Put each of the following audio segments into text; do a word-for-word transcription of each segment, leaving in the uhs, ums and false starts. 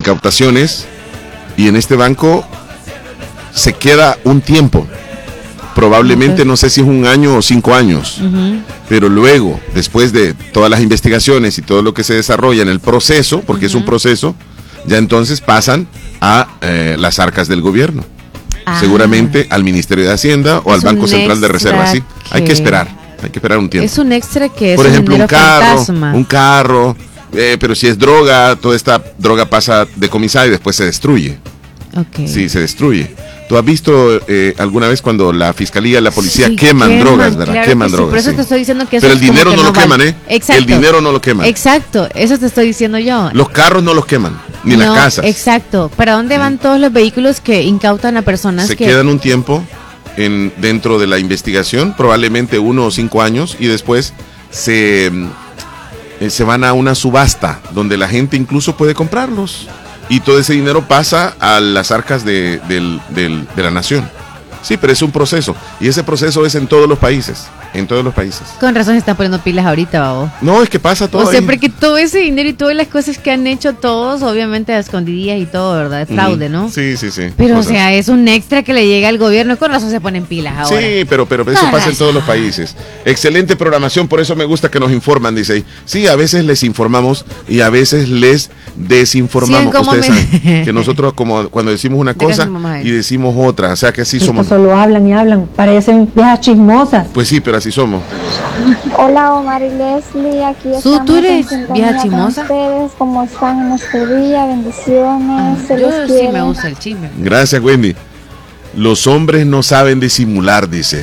incautaciones y en este banco se queda un tiempo. Probablemente, no sé si es un año o cinco años, uh-huh. pero luego, después de todas las investigaciones y todo lo que se desarrolla en el proceso, porque uh-huh. es un proceso, ya entonces pasan a eh, las arcas del gobierno. Ah. Seguramente al Ministerio de Hacienda o es al Banco Central de Reserva. Sí, hay que esperar, hay que esperar un tiempo. Es un extra que es Por ejemplo, un un carro, fantasma. un carro, eh, pero si es droga, toda esta droga pasa decomisada y después se destruye. Okay. Sí, se destruye. ¿Tú has visto eh, alguna vez cuando la fiscalía, la policía sí, queman, queman drogas, ¿verdad? claro Queman sí, drogas. Por eso sí. te estoy diciendo que eso Pero es el dinero como no que lo no queman, vale. ¿eh? Exacto. El dinero no lo queman. Exacto, eso te estoy diciendo yo. Los carros no los queman, ni no, las casas. Exacto. ¿Para dónde van mm. todos los vehículos que incautan a personas Se que... quedan un tiempo en, dentro de la investigación, probablemente uno o cinco años, y después se, eh, se van a una subasta donde la gente incluso puede comprarlos. Y todo ese dinero pasa a las arcas de, del, del, de la nación. Sí, pero es un proceso. Y ese proceso es en todos los países. En todos los países. Con razón se están poniendo pilas ahorita, babo. No, es que pasa todo. O sea, ahí. porque todo ese dinero y todas las cosas que han hecho todos, obviamente a escondidillas y todo, ¿verdad? Es fraude, ¿no? Sí, sí, sí. Pero, cosas. o sea, es un extra que le llega al gobierno. Con razón se ponen pilas ahora. Sí, pero, pero eso no, pasa en todos los países. Excelente programación, por eso me gusta que nos informan, dice ahí. Sí, a veces les informamos y a veces les desinformamos. Sí, Ustedes me... saben que nosotros como cuando decimos una cosa y decimos otra, o sea que así somos. Solo hablan y hablan, parecen viejas chismosas. Pues sí, pero así somos. Hola Omar y Leslie, aquí estamos. ¿Tú eres vieja chismosa? Ustedes, ¿cómo están en este día? Bendiciones. Ah, yo sí me gusta el chisme. Gracias, Wendy. Los hombres no saben disimular, dice.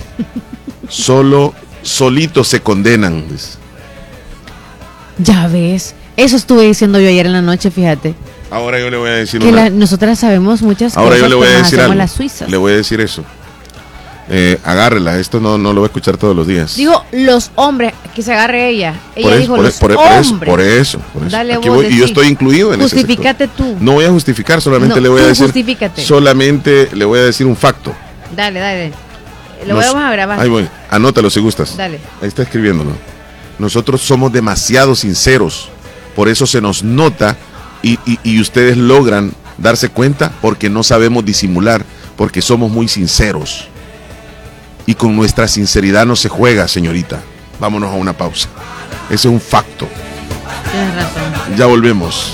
Solo, solitos se condenan, dice. Ya ves, eso estuve diciendo yo ayer en la noche, fíjate. Ahora yo le voy a decir que una... la, nosotras sabemos muchas Ahora cosas. yo le voy a decir algo. Las suizas. Le voy a decir eso. Eh, agárrela, esto no, no lo voy a escuchar todos los días. Digo, los hombres, que se agarre ella. Ella por eso, dijo por los por, hombres. Por eso, por eso. Dale Aquí vos voy, y yo estoy incluido en ese Justifícate tú. No voy a justificar, solamente no, le voy a decir. Justifícate. Solamente le voy a decir un facto. Dale, dale. Lo Nos, vamos a grabar. Ahí voy, anótalo si gustas. Dale. Ahí está escribiéndolo. Nosotros somos demasiado sinceros, por eso se nos nota y, y, y ustedes logran darse cuenta porque no sabemos disimular, porque somos muy sinceros. Y con nuestra sinceridad no se juega, señorita. Vámonos a una pausa. Ese es un facto. Tienes razón. Ya volvemos.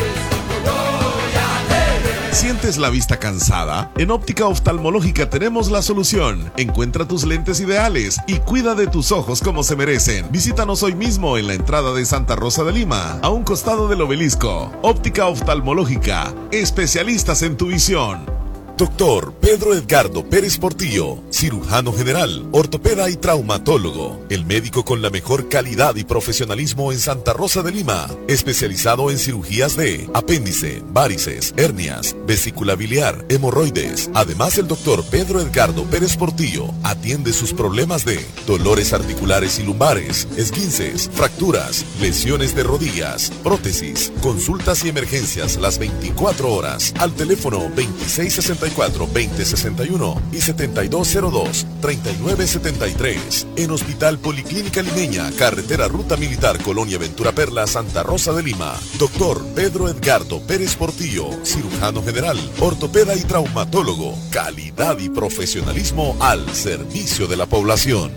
¿Sientes la vista cansada? En Óptica Oftalmológica tenemos la solución. Encuentra tus lentes ideales y cuida de tus ojos como se merecen. Visítanos hoy mismo en la entrada de Santa Rosa de Lima, a un costado del obelisco. Óptica Oftalmológica, especialistas en tu visión. Doctor Pedro Edgardo Pérez Portillo, cirujano general, ortopeda y traumatólogo, el médico con la mejor calidad y profesionalismo en Santa Rosa de Lima, especializado en cirugías de apéndice, varices, hernias, vesícula biliar, hemorroides. Además, el doctor Pedro Edgardo Pérez Portillo atiende sus problemas de dolores articulares y lumbares, esguinces, fracturas, lesiones de rodillas, prótesis, consultas y emergencias las veinticuatro horas al teléfono veintiséis sesenta y cuatro, veinte sesenta y uno y setenta y dos cero dos, treinta y nueve setenta y tres. En Hospital Policlínica Limeña, carretera Ruta Militar, Colonia Ventura Perla, Santa Rosa de Lima. Doctor Pedro Edgardo Pérez Portillo, cirujano general, ortopeda y traumatólogo. Calidad y profesionalismo al servicio de la población.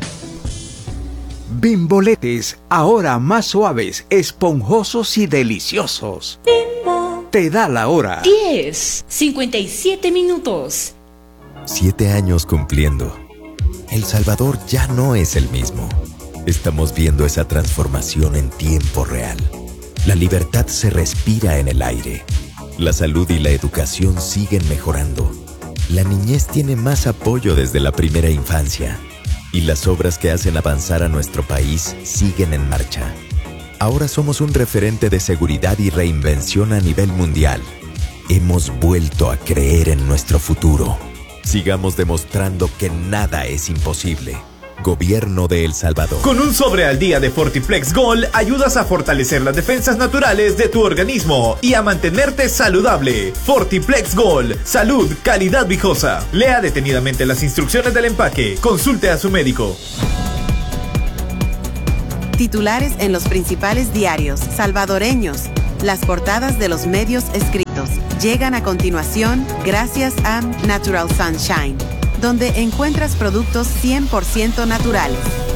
Bimboletes, ahora más suaves, esponjosos y deliciosos. Bimbo. Te da la hora. diez, cincuenta y siete minutos. Siete años cumpliendo. El Salvador ya no es el mismo. Estamos viendo esa transformación en tiempo real. La libertad se respira en el aire. La salud y la educación siguen mejorando. La niñez tiene más apoyo desde la primera infancia. Y las obras que hacen avanzar a nuestro país siguen en marcha. Ahora somos un referente de seguridad y reinvención a nivel mundial. Hemos vuelto a creer en nuestro futuro. Sigamos demostrando que nada es imposible. Gobierno de El Salvador. Con un sobre al día de Fortiflex Gold ayudas a fortalecer las defensas naturales de tu organismo y a mantenerte saludable. Fortiflex Gold, salud, calidad viejosa. Lea detenidamente las instrucciones del empaque. Consulte a su médico. Titulares en los principales diarios salvadoreños. Las portadas de los medios escritos. llegan a continuación gracias a Natural Sunshine, donde encuentras productos cien por ciento naturales.